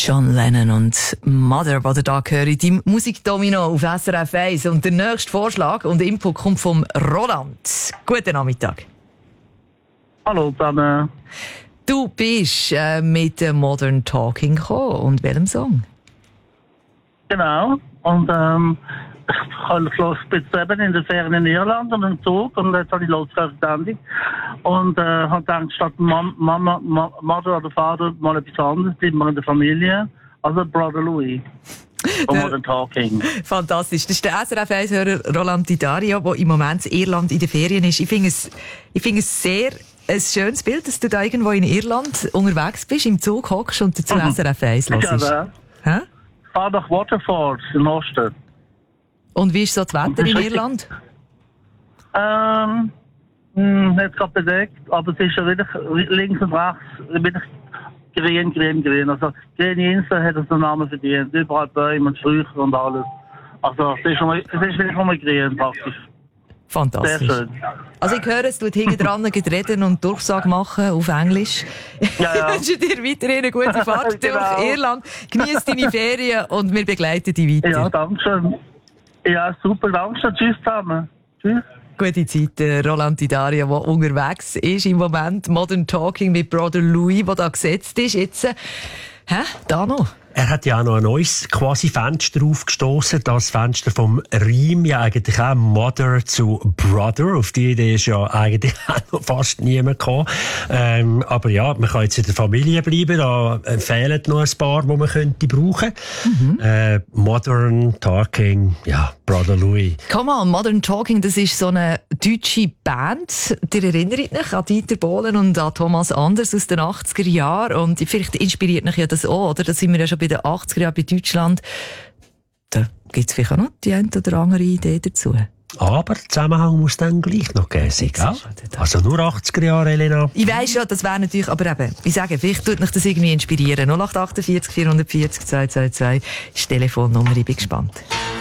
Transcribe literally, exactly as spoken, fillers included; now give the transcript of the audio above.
John Lennon und Mother, die ihr da hört, im Musikdomino auf S R F eins. Und der nächste Vorschlag und Input kommt vom Roland. Guten Nachmittag. Hallo zusammen. Du bist äh, mit dem Modern Talking gekommen. Und welchem Song? Genau. Und ähm, ich habe los bin eben in der Ferien in Irland und im Zug und jetzt habe ich losgehört ständig. Und äh, habe gedacht, statt Mama, Mama, Mother oder Vater mal etwas anderes, bleiben wir in der Familie. Also Brother Louis. Von Modern Talking. Fantastisch. Das ist der S R F eins-Hörer Roland Di Dario, der im Moment in Irland in den Ferien ist. Ich finde es, ich finde es sehr ein schönes Bild, dass du da irgendwo in Irland unterwegs bist, im Zug hockst und dazu mhm. S R F eins hörst. Ja, Hä? Ich fahre nach Waterford im Osten. Und wie ist so das Wetter in Irland? Ähm, mh, nicht gerade bedeckt, aber es ist ja wirklich links und rechts wirklich grün, grün, grün. Also Grüne Insel hat den Namen verdient. Überall Bäume und Sträucher und alles. Also es ist, schon mal, es ist wirklich schon mal grün praktisch. Fantastisch. Sehr schön. Also ich höre, es tut hinten dran reden und Durchsage machen auf Englisch. Ja, ja. Ich wünsche dir weiterhin eine gute Fahrt Genau. durch Irland. Genieß deine Ferien und wir begleiten dich weiter. Ja, danke schön. Ja, super, danke schön. Tschüss zusammen. Tschüss. Gute Zeit, der Roland Di Dario, der unterwegs ist im Moment. Modern Talking mit Brother Louis, der da gesetzt ist. Jetzt, äh, hä? Da noch? Er hat ja auch noch ein neues quasi Fenster aufgestoßen, das Fenster vom Reim, ja eigentlich auch Mother zu Brother. Auf die Idee ist ja eigentlich auch noch fast niemand gekommen. Ähm, aber ja, man kann jetzt in der Familie bleiben, da fehlen noch ein paar, die man könnte brauchen. Mhm. Äh, Modern Talking, ja, Brother Louis. Come on, Modern Talking, das ist so eine deutsche Band. Ihr erinnert euch an Dieter Bohlen und an Thomas Anders aus den achtziger Jahren. Und vielleicht inspiriert euch ja das auch, oder? Da sind wir ja schon bei den achtziger Jahren bei Deutschland. Da gibt es vielleicht auch noch die eine oder andere Idee dazu. Aber der Zusammenhang muss dann gleich noch geben, ja? Also nur achtziger Jahre, Elena. Ich weiss schon, das wäre natürlich, aber eben, ich sage, vielleicht tut mich das irgendwie inspirieren. null acht acht vier vierhundertvierzig zweihundertvierzig zwei zwei zwei ist die Telefonnummer, ich bin gespannt.